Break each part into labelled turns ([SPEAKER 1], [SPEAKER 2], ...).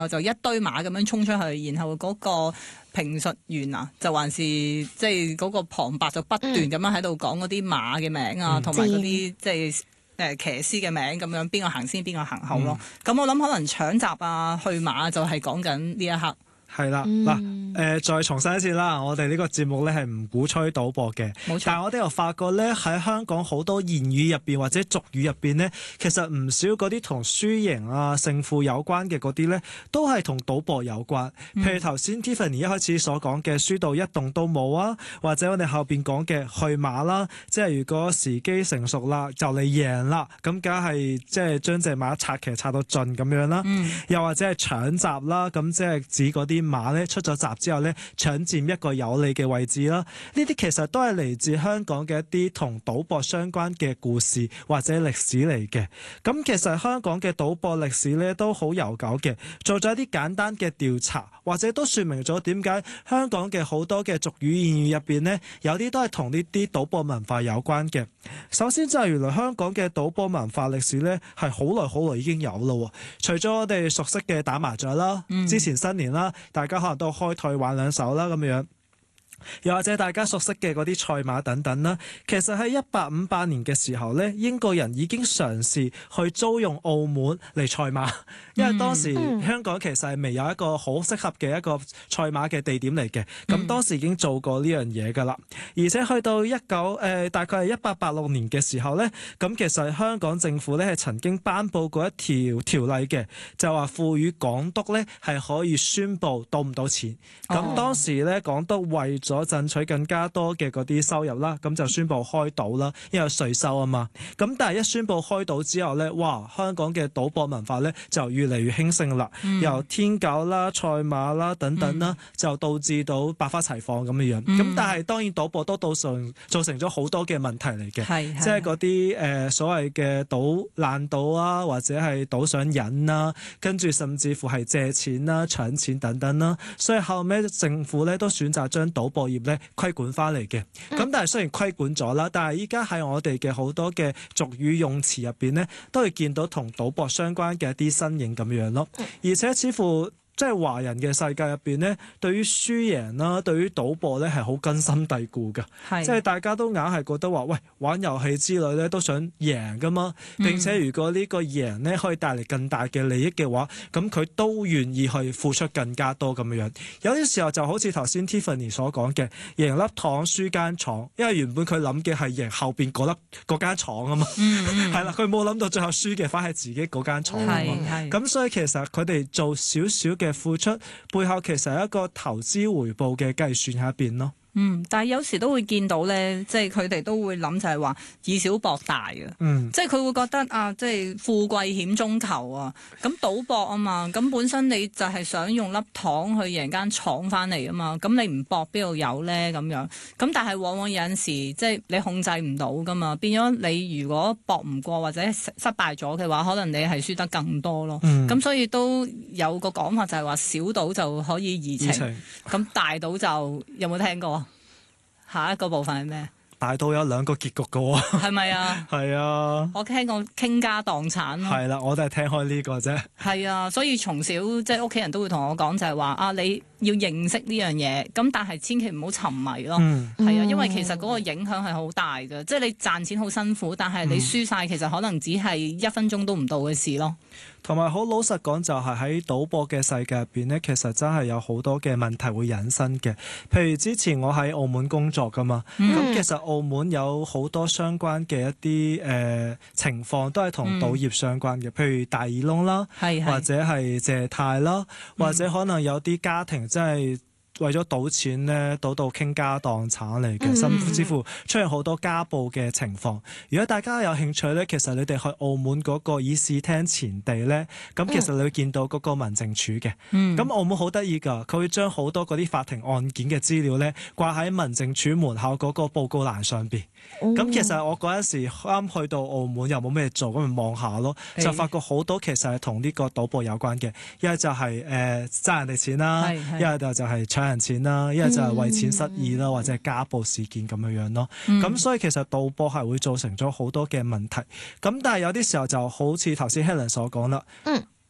[SPEAKER 1] 就一堆馬咁樣衝出去，然後嗰個評述員啊，就還是即係嗰個旁白就不斷咁樣喺度講嗰啲馬嘅名啊，同埋嗰啲即係騎師嘅名咁樣，邊個行先，邊個行後咯。咁我諗可能搶閘啊、去馬就係講緊呢一刻。
[SPEAKER 2] 係啦，嗱，再重申一次啦，我哋呢個節目咧係唔鼓吹賭博嘅，
[SPEAKER 1] 冇錯。
[SPEAKER 2] 但係我哋又發覺咧喺香港好多言語入邊或者俗語入邊咧，其實唔少嗰啲同輸贏啊、勝負有關嘅嗰啲咧，都係同賭博有關。譬如頭先 Tiffany 一開始所講嘅輸到一動都冇啊，或者我哋後邊講嘅去馬啦，即係如果時機成熟啦，就嚟贏啦，咁梗係即係將隻馬策騎策到盡咁樣啦。又或者係搶閘啦，咁即係指嗰啲馬咧出咗閘之後咧，搶佔一個有利嘅位置啦。呢啲其實都係嚟自香港嘅一啲同賭博相關嘅故事或者歷史嚟嘅。咁其實香港嘅賭博歷史咧都好悠久嘅，做咗一啲簡單嘅調查，或者都說明咗點解香港嘅好多嘅俗語言語入邊呢，有啲都係同呢啲賭博文化有關嘅。首先就係原來香港嘅賭博文化歷史咧係好耐已經有咯。除咗我哋熟悉嘅打麻雀啦，之前新年啦，大家可能都開台玩兩手啦咁樣。又或者大家熟悉嘅嗰啲賽馬等等啦，其實喺1858年嘅時候咧，英國人已經嘗試去租用澳門嚟賽馬，因為當時香港其實係未有一個好適合嘅一個賽馬嘅地點嚟嘅，咁當時已經做過呢樣嘢㗎啦。而且去到大概係1886年嘅時候咧，咁其實香港政府咧係曾經頒布過一條條例嘅，就話賦予港督咧係可以宣佈賭唔賭錢。咁當時咧港督為咗爭取更加多嘅嗰啲收入啦，咁就宣布開賭啦，因為有稅收啊嘛。咁但係一宣布開賭之後咧，哇！香港嘅賭博文化咧就越嚟越興盛啦，由天九啦、賽馬啦等等啦，就導致到百花齊放咁嘅樣。咁但係當然賭博都造成咗好多嘅問題嚟嘅，即係嗰啲所謂嘅賭爛賭啊，或者係賭上癮啦，跟住甚至乎係借錢啦、搶錢等等啦。所以後尾政府咧都選擇將賭博業咧規管翻嚟嘅，咁但係雖然規管咗啦，但係依家喺我哋嘅好多嘅俗語用詞入邊咧，都會見到同賭博相關嘅一啲身影咁樣咯，而且似乎即係華人嘅世界入邊咧，對於輸贏啦，對於賭博咧係好根深蒂固㗎，即係大家都硬係覺得話，喂，玩遊戲之類咧都想贏㗎嘛，並且如果呢個贏咧可以帶嚟更大嘅利益嘅話，咁佢都願意去付出更加多咁樣。有啲時候就好似頭先 Tiffany 所講嘅，贏粒糖輸間廠，因為原本佢諗嘅係贏後邊嗰間廠啊嘛，係啦，佢冇諗到最後輸嘅反係自己嗰間廠啊嘛，咁所以其實佢哋做少少嘅付出背後其實係一個投資回報嘅計算喺入邊咯。
[SPEAKER 1] 但係有時都會見到咧，即係佢哋都會諗就係話以小博大嘅，即係佢會覺得啊，即係富貴險中求啊。咁賭博啊嘛，咁本身你就係想用粒糖去贏間廠翻嚟啊嘛，咁你唔博邊度有咧咁樣？咁但係往往有陣時即係你控制唔到噶嘛，變咗你如果博唔過或者失敗咗嘅話，可能你係輸得更多咯。咁所以都有個講法就係話小賭就可以怡情，咁大賭就有冇聽過？下一個部分係咩？
[SPEAKER 2] 大賭有兩個結局㗎喎，
[SPEAKER 1] 係咪啊？
[SPEAKER 2] 係啊，
[SPEAKER 1] 我聽過傾家蕩產咯。
[SPEAKER 2] 係啦，我都係聽開呢個啫。係
[SPEAKER 1] 啊，所以從小即係屋企人都會同我講就係話啊，你要認識呢樣嘢，咁但係千祈唔好沉迷咯。係啊，因為其實嗰個影響係好大嘅，即係你賺錢好辛苦，但係你輸晒，其實可能只係1分鐘都唔到嘅事咯。
[SPEAKER 2] 同埋好老實講，就係喺賭博嘅世界入邊呢，其實真係有好多嘅問題會引申嘅。譬如之前我喺澳門工作噶嘛，咁其實澳門有好多相關嘅一啲情況都係同賭業相關嘅，譬如大耳窿啦，或者係借貸啦，或者可能有啲家庭真係為咗賭錢咧，賭到傾家蕩產嚟嘅，甚至乎出現好多家暴嘅情況。如果大家有興趣咧，其實你哋去澳門嗰個議事廳前地咧，咁其實你會見到嗰個民政處嘅。咁澳門好得意㗎，佢會將好多嗰啲法庭案件嘅資料咧掛喺民政處門口嗰個報告欄上邊。咁其實我嗰陣時啱去到澳門又冇咩做，咁咪望下咯，就發覺好多其實係同呢個賭博有關嘅，一係就係爭人哋錢啦，一係就係搶人錢啦，一係就係為錢失意啦，或者係家暴事件咁樣樣咯。咁所以其實賭博係會造成咗好多嘅問題。咁但係有啲時候就好似頭先 Helen 所講啦。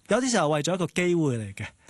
[SPEAKER 2] 有啲時候為咗一個機會嚟嘅。